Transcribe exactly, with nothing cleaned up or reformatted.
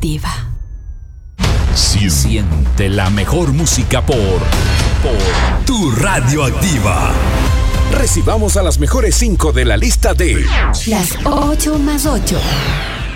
Activa. Siente la mejor música por, por tu Radio Activa. Recibamos a las mejores cinco de la lista de Las ocho más ocho.